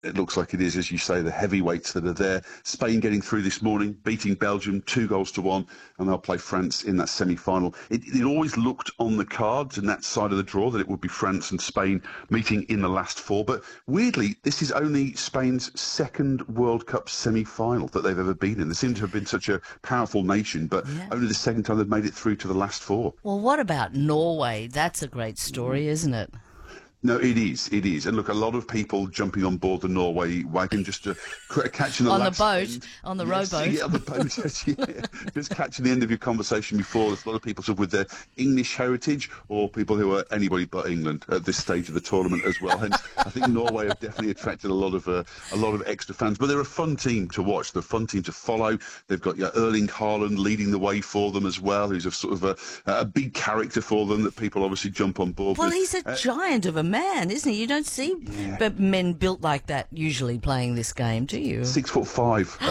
It looks like it is, as you say, the heavyweights that are there. Spain getting through this morning, beating Belgium 2-1, and they'll play France in that semi-final. It always looked on the cards in that side of the draw that it would be France and Spain meeting in the last four. But weirdly, this is only Spain's second World Cup semi-final that they've ever been in. They seem to have been such a powerful nation, but Yeah. only the second time they've made it through to the last four. Well, what about Norway? That's a great story, isn't it? No, it is. It is. And look, a lot of people jumping on board the Norway wagon just to catching the On the last boat, end. on the Yes, rowboat. yeah, on the boat. Yes, yeah. Just catching the end of your conversation before. There's a lot of people sort of with their English heritage or people who are anybody but England at this stage of the tournament as well. Hence, I think Norway have definitely attracted a lot of extra fans. But they're a fun team to watch. They're a fun team to follow. They've got Erling Haaland leading the way for them as well, who's a sort of a big character for them that people obviously jump on board Well, with. he's a giant of a man, isn't he? You don't see men built like that usually playing this game, do you? 6'5",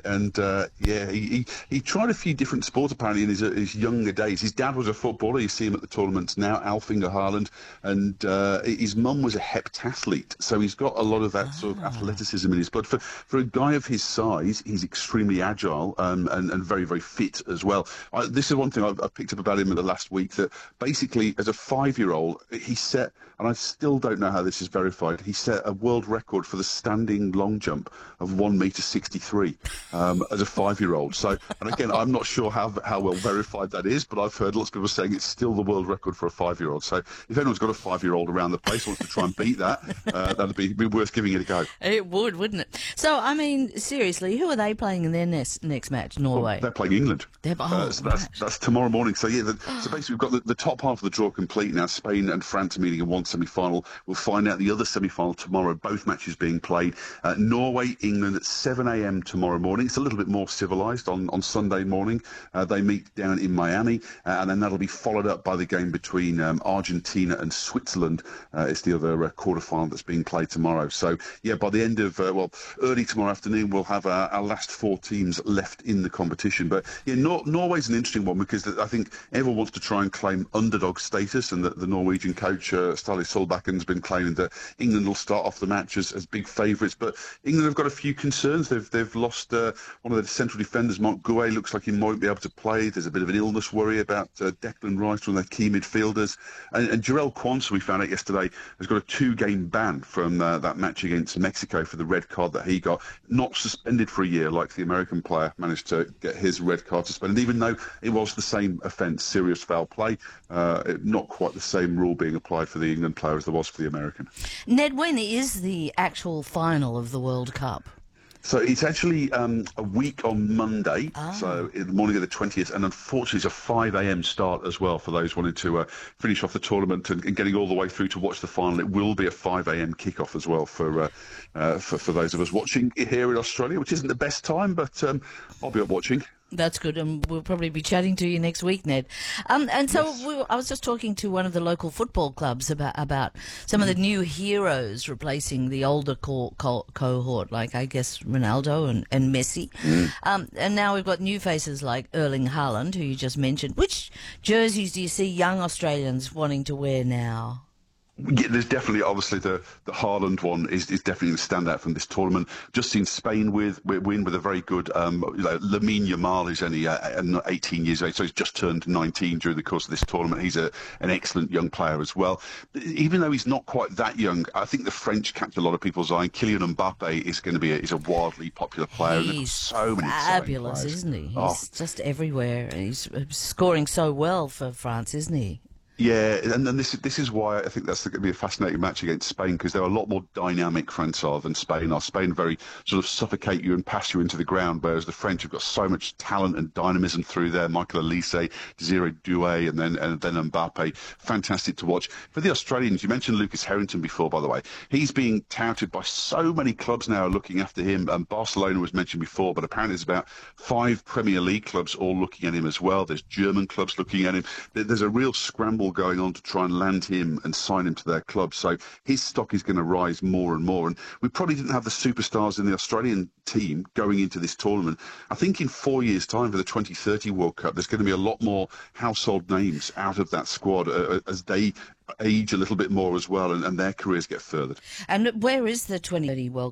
he tried a few different sports apparently in his younger days. His dad was a footballer. You see him at the tournaments now, Alfinger Haaland, and his mum was a heptathlete. So he's got a lot of that sort of athleticism in his blood. For a guy of his size, he's extremely agile and very, very fit as well. This is one thing I picked up about him in the last week, that basically as a 5-year-old, he set, and I still don't know how this is verified, he set a world record for the standing long jump of 1 metre 63 as a 5-year-old. So, and again, I'm not sure how well verified that is, but I've heard lots of people saying it's still the world record for a 5-year-old. So if anyone's got a 5-year-old around the place wants to try and beat that, that'd be worth giving it a go. It would, wouldn't it? So, I mean, seriously, who are they playing in their next match? Norway? Well, they're playing England. So that's tomorrow morning. So yeah, so basically we've got the top half of the draw complete now. Spain and France are meeting in one semi-final. We'll find out the other semi-final tomorrow. Both matches being played. Norway, England at 7 a.m. tomorrow morning. It's a little bit more civilised on Sunday morning. They meet down in Miami, and then that'll be followed up by the game between Argentina and Switzerland. It's the other quarter-final that's being played tomorrow. So yeah, by the end of early tomorrow afternoon, we'll have our last four teams left in the competition. But yeah, Norway's an interesting one because I think everyone wants to try and claim underdog status, and the Norwegian coach Ståle Solbakken has been claiming that England will start off the match as big favourites. But England have got a few concerns. They've lost one of the central defenders, Mark Gué, looks like he might be able to play. There's a bit of an illness worry about Declan Rice, one of their key midfielders. And Jarell Quansah, we found out yesterday, has got a 2-game ban from that match against Mexico for the red card that he got. Not suspended for a year like the American player managed to get his red card suspended, even though it was the same offence, serious foul play. Not quite the same rule being applied for the England player as there was for the American. Ned, when is the actual final of the World Cup? So it's actually a week on Monday, so in the morning of the 20th, and unfortunately it's a 5 a.m. start as well for those wanting to finish off the tournament and getting all the way through to watch the final. It will be a 5 a.m. kickoff as well for those of us watching here in Australia, which isn't the best time, but I'll be up watching. That's good, and we'll probably be chatting to you next week, Ned. And so Yes. I was just talking to one of the local football clubs about some of the new heroes replacing the older cohort, like I guess Ronaldo and Messi. And now we've got new faces like Erling Haaland, who you just mentioned. Which jerseys do you see young Australians wanting to wear now? Yeah, there's definitely, obviously, the Haaland one is definitely going to stand out from this tournament. Just seen Spain win with a very good Lamine Yamal, who's only 18 years of age, so he's just turned 19 during the course of this tournament. He's an excellent young player as well. Even though he's not quite that young, I think the French catch a lot of people's eye. Kylian Mbappe is going to be a wildly popular player. He's so many fabulous, players. isn't he? He's just everywhere. He's scoring so well for France, isn't he? Yeah, and then this is why I think that's going to be a fascinating match against Spain, because they're a lot more dynamic, France are, than Spain are. Spain very sort of suffocate you and pass you into the ground, whereas the French have got so much talent and dynamism through there. Michael Olise, Desiree Doué, and then Mbappe. Fantastic to watch. For the Australians, you mentioned Lucas Harrington before, by the way. He's being touted by so many clubs now looking after him. Barcelona was mentioned before, but apparently there's about 5 Premier League clubs all looking at him as well. There's German clubs looking at him. There's a real scramble going on to try and land him and sign him to their club. So his stock is going to rise more and more. And we probably didn't have the superstars in the Australian team going into this tournament. I think in 4 years' time for the 2030 World Cup, there's going to be a lot more household names out of that squad as they age a little bit more as well and their careers get furthered. And where is the 2030 World